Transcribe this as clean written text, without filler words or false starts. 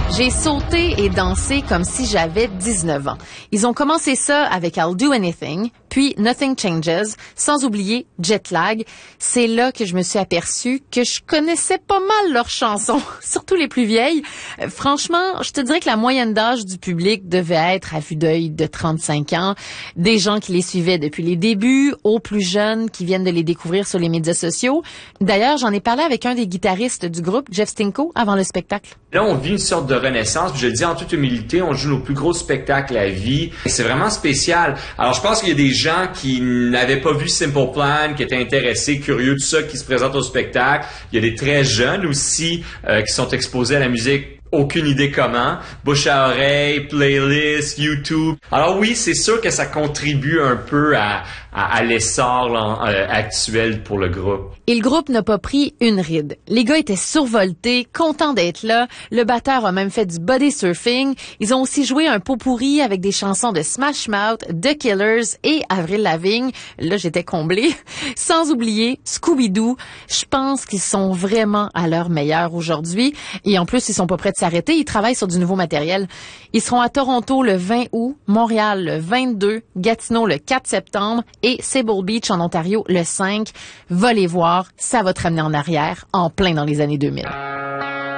J'ai sauté et dansé comme si j'avais 19 ans. Ils ont commencé ça avec I'll Do Anything, puis Nothing Changes, sans oublier Jet Lag. C'est là que je me suis aperçue que je connaissais pas mal leurs chansons, surtout les plus vieilles. Franchement, je te dirais que la moyenne d'âge du public devait être à vue d'œil de 35 ans. Des gens qui les suivaient depuis les débuts, aux plus jeunes qui viennent de les découvrir sur les médias sociaux. D'ailleurs, j'en ai parlé avec un des guitaristes du groupe, Jeff Stinko, avant le spectacle. Là, on vit une sorte de renaissance, puis je le dis en toute humilité, on joue nos plus gros spectacles à vie. C'est vraiment spécial. Alors, je pense qu'il y a des gens qui n'avaient pas vu Simple Plan, qui étaient intéressés, curieux de ça, qui se présentent au spectacle. Il y a des très jeunes aussi qui sont exposés à la musique. Aucune idée comment. Bouche à oreille, playlist, YouTube. Alors oui, c'est sûr que ça contribue un peu à l'essor actuel pour le groupe. Et le groupe n'a pas pris une ride. Les gars étaient survoltés, contents d'être là. Le batteur a même fait du body surfing. Ils ont aussi joué un pot pourri avec des chansons de Smash Mouth, The Killers et Avril Lavigne. Là, j'étais comblée. Sans oublier Scooby-Doo. Je pense qu'ils sont vraiment à leur meilleur aujourd'hui. Et en plus, ils sont pas prêts de s'arrêter. Ils travaillent sur du nouveau matériel. Ils seront à Toronto le 20 août, Montréal le 22, Gatineau le 4 septembre et Sable Beach en Ontario le 5. Va les voir, ça va te ramener en arrière, en plein dans les années 2000.